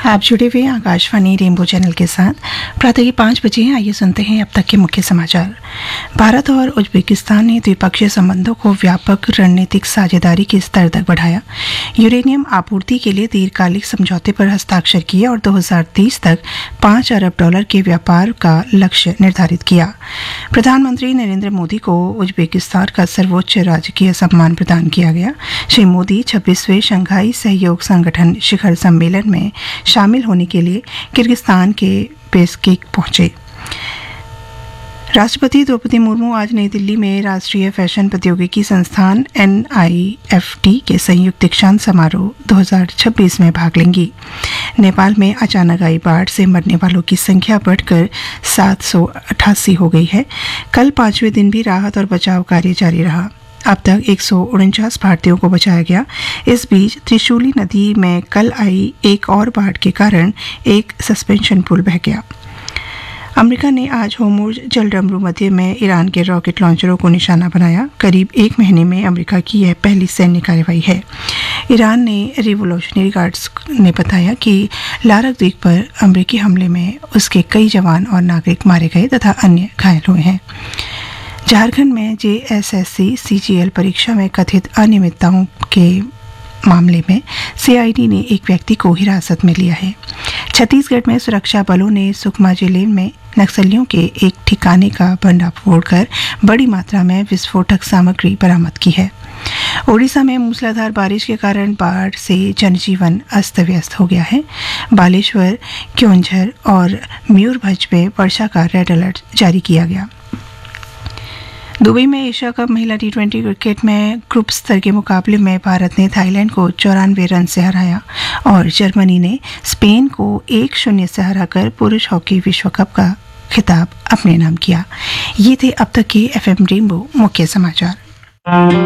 आप जुड़े हुए आकाशवाणी रेनबो चैनल के साथ। प्रातः 5 बजे आइए सुनते हैं अब तक के मुख्य समाचार। भारत और उज्बेकिस्तान ने द्विपक्षीय संबंधों को व्यापक रणनीतिक साझेदारी के स्तर तक बढ़ाया। यूरेनियम आपूर्ति के लिए दीर्घकालिक समझौते पर हस्ताक्षर किए और 2030 तक $5 अरब के व्यापार का लक्ष्य निर्धारित किया। प्रधानमंत्री नरेंद्र मोदी को उज्बेकिस्तान का सर्वोच्च राजकीय सम्मान प्रदान किया गया। श्री मोदी 26वें शंघाई सहयोग संगठन शिखर सम्मेलन में शामिल होने के लिए किर्गिस्तान के बिश्केक पहुंचे। राष्ट्रपति द्रौपदी मुर्मू आज नई दिल्ली में राष्ट्रीय फैशन प्रौद्योगिकी संस्थान NIFT के संयुक्त दीक्षांत समारोह 2026 में भाग लेंगी। नेपाल में अचानक आई बाढ़ से मरने वालों की संख्या बढ़कर 788 हो गई है। कल 5वें दिन भी राहत और बचाव कार्य जारी रहा। अब तक 149 भारतीयों को बचाया गया। इस बीच त्रिशूली नदी में कल आई एक और बाढ़ के कारण एक सस्पेंशन पुल बह गया। अमेरिका ने आज होर्मुज़ जलडमरू मध्य में ईरान के रॉकेट लॉन्चरों को निशाना बनाया। करीब एक महीने में अमेरिका की यह पहली सैन्य कार्रवाई है। ईरान ने रिवोल्यूशनरी गार्ड्स ने बताया कि लारक द्वीप पर अमेरिकी हमले में उसके कई जवान और नागरिक मारे गए तथा अन्य घायल हुए हैं। झारखंड में JSSC CGL परीक्षा में कथित अनियमितताओं के मामले में CID ने एक व्यक्ति को हिरासत में लिया है। छत्तीसगढ़ में सुरक्षा बलों ने सुकमा जिले में नक्सलियों के एक ठिकाने का भंडाफोड़ कर बड़ी मात्रा में विस्फोटक सामग्री बरामद की है। ओडिशा में मूसलाधार बारिश के कारण बाढ़ से जनजीवन अस्त व्यस्त हो गया है। बालेश्वर, क्योंझर और मयूरभंज में वर्षा का रेड अलर्ट जारी किया गया। दुबई में एशिया कप महिला T20 क्रिकेट में ग्रुप स्तर के मुकाबले में भारत ने थाईलैंड को 94 रन से हराया और जर्मनी ने स्पेन को 1-0 से हराकर पुरुष हॉकी विश्व कप का खिताब अपने नाम किया। ये थे अब तक के FM रेनबो मुख्य समाचार।